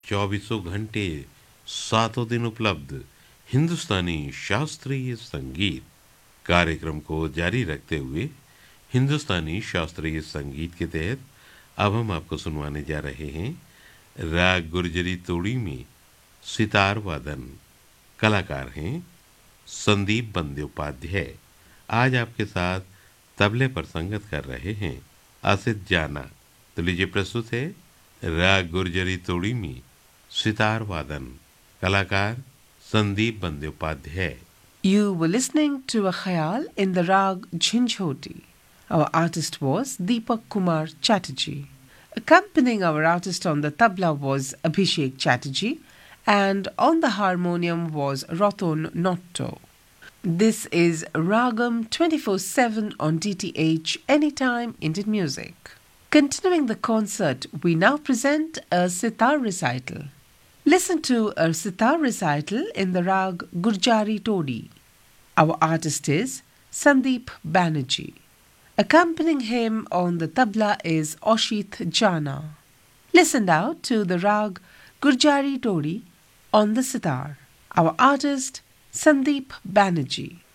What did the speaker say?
24 घंटे 7 दिन उपलब्ध हिंदुस्तानी शास्त्रीय संगीत कार्यक्रम को जारी रखते हुए हिंदुस्तानी शास्त्रीय संगीत के तहत अब हम आपको सुनवाने जा रहे हैं राग गुर्जरी तोड़ी में सितार वादन। कलाकार हैं संदीप बंद्योपाध्याय। आज आपके साथ तबले पर संगत कर रहे हैं आसित जाना। तो लीजिए प्रस्तुत है राग गुर्जरी तोड़ी में सितार वादन। कलाकार Sandeep Bandyopadhyay. You were listening to a khayal in the rag Jhinjhoti. Our artist was Deepak Kumar Chatterjee. Accompanying our artist on the tabla was Abhishek Chatterjee, and on the harmonium was Roton Notto. This is Ragam 24/7 on DTH Anytime Indian Music. Continuing the concert, we now present a sitar recital. Listen to a sitar recital in the rag Gurjari Todi. Our artist is Sandeep Banerjee. Accompanying him on the tabla is Oshit Jana. Listen now to the rag Gurjari Todi on the sitar. Our artist Sandeep Banerjee.